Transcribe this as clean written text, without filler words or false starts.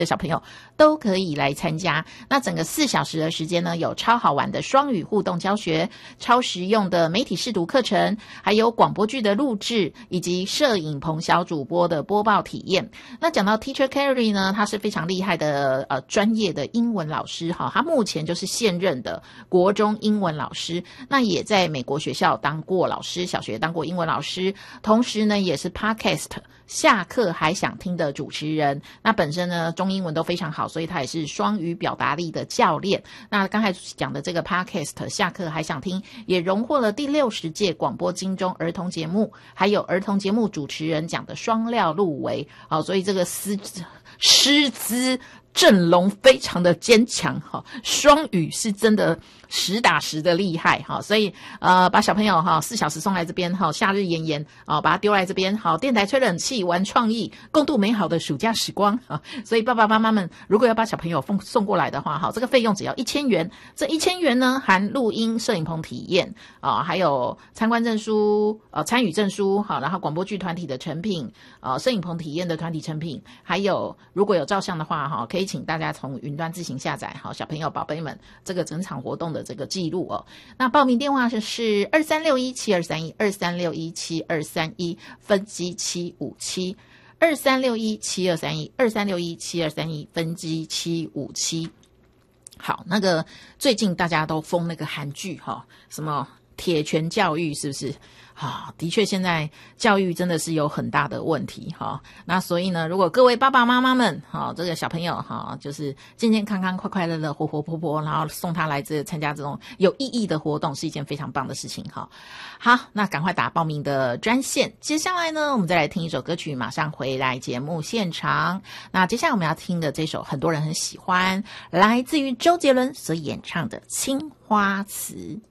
的小朋友都可以来参加。那整个4小时的时间呢，有超好玩的双语互动教学，超实用的媒体识读课程，还有广播剧的录制，以及摄影棚小主播的播报体验。那讲到 Teacher Carrie 呢，他是非常厉害的专业的英文老师哈，他目前就是现任的国中英文老师，那也在美国学校当过老师，小学当过英文老师，同时呢也是 Podcast 下课还想听的主持人。那本身呢中英文都非常好，所以他也是双语表达力的教练。那刚才讲的这个 Podcast 下课还想听也荣获了第60届广播金钟儿童节目还有儿童节目主持人奖的双料入围。好，所以这个师资阵容非常的坚强哈，双语是真的实打实的厉害哈，所以把小朋友哈4小时送来这边哈，夏日炎炎啊，把他丢来这边好，电台吹冷气玩创意，共度美好的暑假时光啊。所以爸爸妈妈们如果要把小朋友送过来的话哈，这个费用只要1000元，这1000元呢含录音、摄影棚体验啊，还有参观证书、参与证书好，然后广播剧团体的成品摄影棚体验的团体成品，还有如果有照相的话哈，可以请大家从云端自行下载好，小朋友宝贝们这个整场活动的这个记录哦。那报名电话是23617231 23617231分机757 23617231 23617231分机757。好，那个最近大家都封那个韩剧哈，什么铁拳教育是不是？的确现在教育真的是有很大的问题哈。那所以呢，如果各位爸爸妈妈们这个小朋友就是健健康康、快快乐乐、活活泼泼，然后送他来参加这种有意义的活动，是一件非常棒的事情哈。好，那赶快打报名的专线。接下来呢，我们再来听一首歌曲，马上回来节目现场。那接下来我们要听的这首很多人很喜欢，来自于周杰伦所演唱的《青花瓷》。